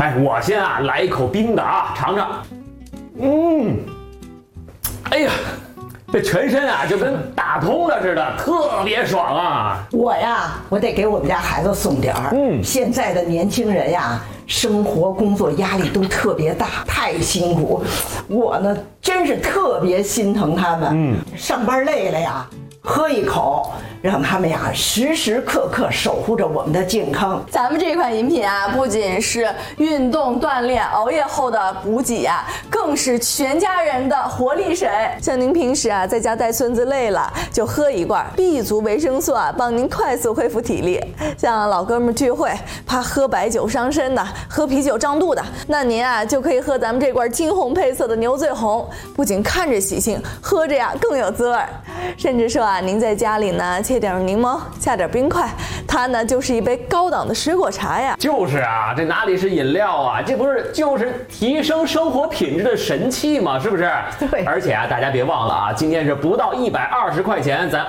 哎，我先来一口冰的尝尝。哎呀，这全身就跟打通了似的，特别爽啊！ 我得给我们家孩子送点儿。现在的年轻人生活工作压力都特别大，太辛苦。我呢，真是特别心疼他们。上班累了喝一口，让他们时时刻刻守护着我们的健康。 咱们这款饮品不仅是运动锻炼、熬夜后的补给更是全家人的活力水。像您平时在家带孙子累了，就喝一罐 B 族维生素帮您快速恢复体力。像老哥们聚会怕喝白酒伤身的，喝啤酒胀肚的，那您就可以喝咱们这罐金红配色的牛醉红，不仅看着喜庆，喝着更有滋味。甚至说您在家里呢切点柠檬，下点冰块，它呢就是一杯高档的水果茶呀。 就是这哪里是饮料这不是就是提升生活品质的神器吗？是不是？ 对。 而且大家别忘了今天是不到120块钱，咱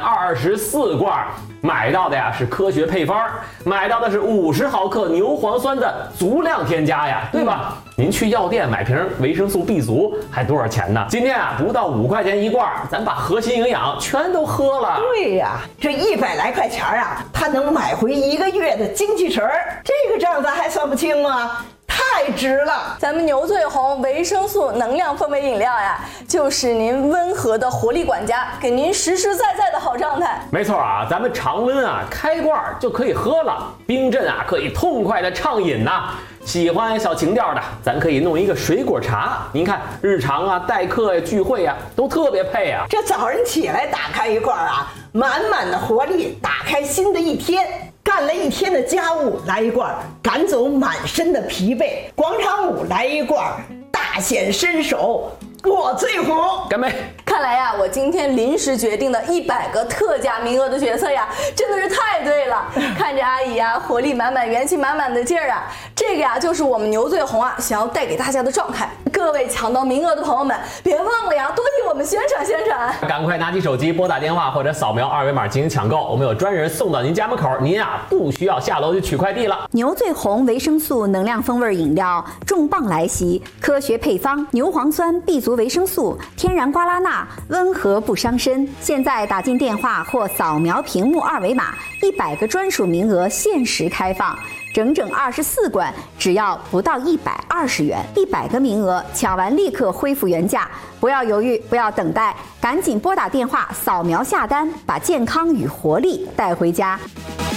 24罐买到的是科学配方，买到的是50毫克牛磺酸的足量添加对吧？您去药店买瓶维生素 B 族还多少钱呢？今天不到5块钱一罐，咱把核心营养全都喝了。 对这100来块钱他能买回1个月的精气神儿，这个账咱还算不清吗？太值了！ 咱们牛醉红维生素能量风味饮料就是您温和的活力管家，给您实实在在的好状态。 没错咱们常温开罐就可以喝了，冰镇可以痛快的畅饮喜欢小情调的，咱可以弄一个水果茶。您看，日常待客聚会都特别配这早上起来打开一罐满满的活力，打开新的一天。干了一天的家务，来一罐赶走满身的疲惫；广场舞来一罐大显身手。我最红， 干杯！ 看来我今天临时决定的100个特价名额的决策真的是太对了。看着阿姨活力满满、元气满满的劲儿这个就是我们牛醉红想要带给大家的状态。各位抢到名额的朋友们，别忘了多替我们宣传宣传。 赶快拿起手机拨打电话或者扫描2维码进行抢购，我们有专人送到您家门口，您不需要下楼去取快递了。 牛醉红维生素能量风味饮料重磅来袭，科学配方，牛磺酸 B 族维生素，天然瓜拉钠，温和不伤身。现在打进电话或扫描屏幕2维码，100个专属名额限时开放，整整24罐，只要不到120元，100个名额抢完立刻恢复原价，不要犹豫，不要等待，赶紧拨打电话扫描下单，把健康与活力带回家。